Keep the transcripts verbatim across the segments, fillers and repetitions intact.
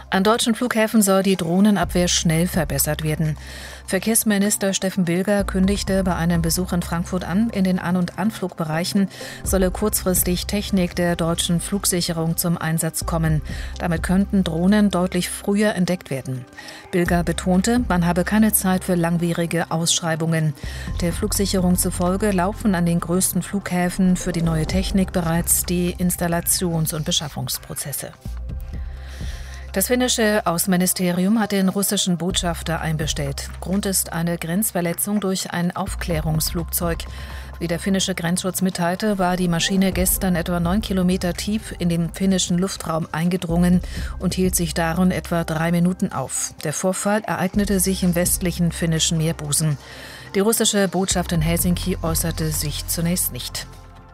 An deutschen Flughäfen soll die Drohnenabwehr schnell verbessert werden. Verkehrsminister Steffen Bilger kündigte bei einem Besuch in Frankfurt an, in den An- und Anflugbereichen solle kurzfristig Technik der deutschen Flugsicherung zum Einsatz kommen. Damit könnten Drohnen deutlich früher entdeckt werden. Bilger betonte, man habe keine Zeit für langwierige Ausschreibungen. Der Flugsicherung zufolge laufen an den größten Flughäfen für die neue Technik bereits die Installations- und Beschaffungsprozesse. Das finnische Außenministerium hat den russischen Botschafter einbestellt. Grund ist eine Grenzverletzung durch ein Aufklärungsflugzeug. Wie der finnische Grenzschutz mitteilte, war die Maschine gestern etwa neun Kilometer tief in den finnischen Luftraum eingedrungen und hielt sich darin etwa drei Minuten auf. Der Vorfall ereignete sich im westlichen finnischen Meerbusen. Die russische Botschaft in Helsinki äußerte sich zunächst nicht.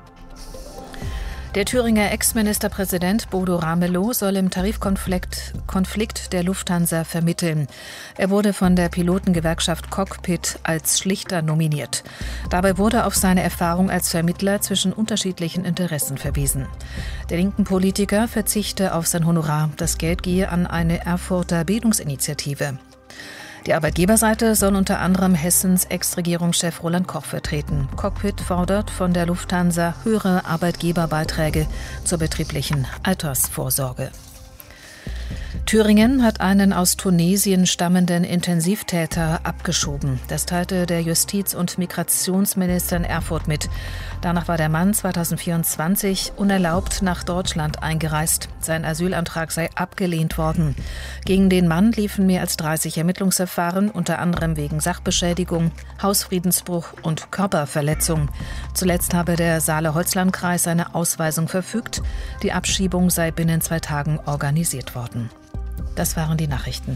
Der Thüringer Ex-Ministerpräsident Bodo Ramelow soll im Tarifkonflikt Konflikt der Lufthansa vermitteln. Er wurde von der Pilotengewerkschaft Cockpit als Schlichter nominiert. Dabei wurde auf seine Erfahrung als Vermittler zwischen unterschiedlichen Interessen verwiesen. Der linken Politiker verzichte auf sein Honorar. Das Geld gehe an eine Erfurter Bildungsinitiative. Die Arbeitgeberseite soll unter anderem Hessens Ex-Regierungschef Roland Koch vertreten. Cockpit fordert von der Lufthansa höhere Arbeitgeberbeiträge zur betrieblichen Altersvorsorge. Thüringen hat einen aus Tunesien stammenden Intensivtäter abgeschoben. Das teilte der Justiz- und Migrationsminister in Erfurt mit. Danach war der Mann zweitausendvierundzwanzig unerlaubt nach Deutschland eingereist. Sein Asylantrag sei abgelehnt worden. Gegen den Mann liefen mehr als dreißig Ermittlungsverfahren, unter anderem wegen Sachbeschädigung, Hausfriedensbruch und Körperverletzung. Zuletzt habe der Saale-Holzland-Kreis eine Ausweisung verfügt. Die Abschiebung sei binnen zwei Tagen organisiert worden. Das waren die Nachrichten.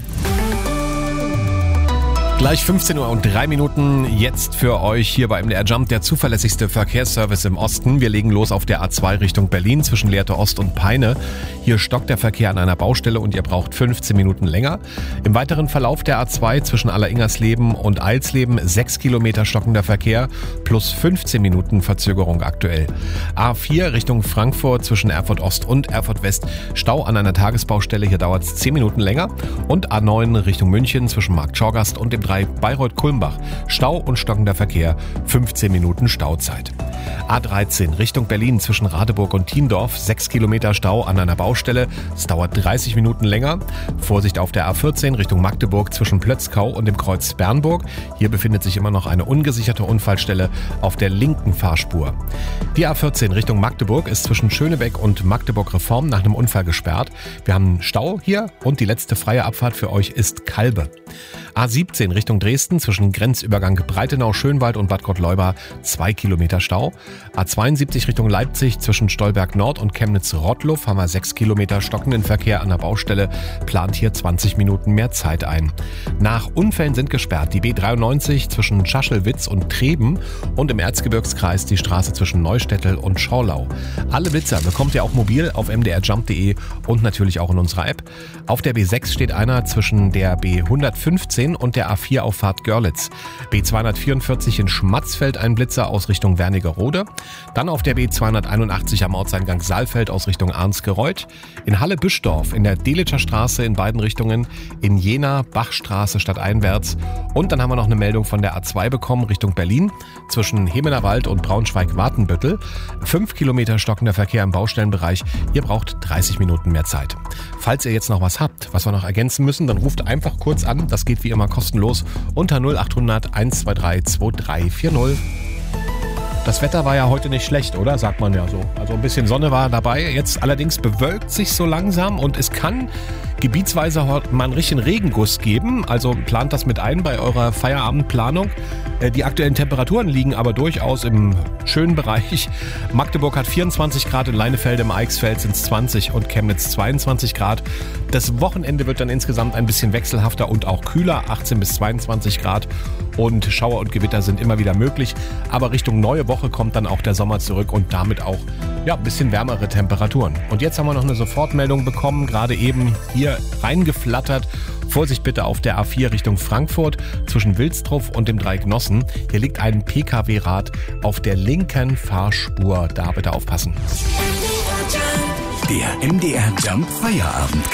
Gleich fünfzehn Uhr und drei Minuten jetzt für euch hier bei M D R Jump, der zuverlässigste Verkehrsservice im Osten. Wir legen los auf der A zwei Richtung Berlin zwischen Lehrte Ost und Peine. Hier stockt der Verkehr an einer Baustelle und ihr braucht fünfzehn Minuten länger. Im weiteren Verlauf der A zwei zwischen Alleringers-Leben und Eilsleben sechs Kilometer stockender Verkehr plus fünfzehn Minuten Verzögerung aktuell. A vier Richtung Frankfurt zwischen Erfurt Ost und Erfurt West Stau an einer Tagesbaustelle, hier dauert es zehn Minuten länger. Und A neun Richtung München zwischen Marktschorgast und dem drei Bayreuth-Kulmbach. Stau und stockender Verkehr, fünfzehn Minuten Stauzeit. A dreizehn Richtung Berlin zwischen Radeburg und Thiendorf, sechs Kilometer Stau an einer Baustelle. Es dauert dreißig Minuten länger. Vorsicht auf der A vierzehn Richtung Magdeburg zwischen Plötzkau und dem Kreuz Bernburg. Hier befindet sich immer noch eine ungesicherte Unfallstelle auf der linken Fahrspur. Die A vierzehn Richtung Magdeburg ist zwischen Schönebeck und Magdeburg Reform nach einem Unfall gesperrt. Wir haben einen Stau hier und die letzte freie Abfahrt für euch ist Kalbe. A siebzehn Richtung Dresden zwischen Grenzübergang Breitenau-Schönwald und Bad Gottleuba zwei Kilometer Stau. A zweiundsiebzig Richtung Leipzig zwischen Stolberg Nord und Chemnitz-Rottluff haben wir sechs Kilometer stockenden Verkehr an der Baustelle, plant hier zwanzig Minuten mehr Zeit ein. Nach Unfällen sind gesperrt die B dreiundneunzig zwischen Schaschelwitz und Treben und im Erzgebirgskreis die Straße zwischen Neustädtel und Schorlau. Alle Blitzer bekommt ihr auch mobil auf m d r jump punkt d e und natürlich auch in unserer App. Auf der B sechs steht einer zwischen der B hundertfünfzehn und der A vier Auffahrt Görlitz. B zweihundertvierundvierzig in Schmatzfeld ein Blitzer aus Richtung Wernigerode. Dann auf der B zweihunderteinundachtzig am Ortseingang Saalfeld aus Richtung Arnsgereuth. In Halle-Büschdorf in der Delitscher Straße in beiden Richtungen. In Jena Bachstraße stadteinwärts. Und dann haben wir noch eine Meldung von der A zwei bekommen Richtung Berlin. Zwischen Hemenerwald und Braunschweig-Wartenbüttel. Fünf Kilometer stockender Verkehr im Baustellenbereich. Ihr braucht dreißig Minuten mehr Zeit. Falls ihr jetzt noch was habt, was wir noch ergänzen müssen, dann ruft einfach kurz an. Das geht wie immer kostenlos unter null achthundert eins zwei drei zwei drei vier null. Das Wetter war ja heute nicht schlecht, oder? Sagt man ja so. Also ein bisschen Sonne war dabei. Jetzt allerdings bewölkt sich so langsam und es kann gebietsweise heute mal einen richtigen Regenguss geben. Also plant das mit ein bei eurer Feierabendplanung. Die aktuellen Temperaturen liegen aber durchaus im schönen Bereich. Magdeburg hat vierundzwanzig Grad, in Leinefelde im Eichsfeld sind es zwanzig und Chemnitz zweiundzwanzig Grad. Das Wochenende wird dann insgesamt ein bisschen wechselhafter und auch kühler, achtzehn bis zweiundzwanzig Grad. Und Schauer und Gewitter sind immer wieder möglich. Aber Richtung neue Woche kommt dann auch der Sommer zurück und damit auch ja, ein bisschen wärmere Temperaturen. Und jetzt haben wir noch eine Sofortmeldung bekommen, gerade eben hier reingeflattert. Vorsicht bitte auf der A vier Richtung Frankfurt zwischen Wilsdruff und dem Dreieck Nossen. Hier liegt ein P K W-Rad auf der linken Fahrspur. Da bitte aufpassen. Der M D R Jump Feierabend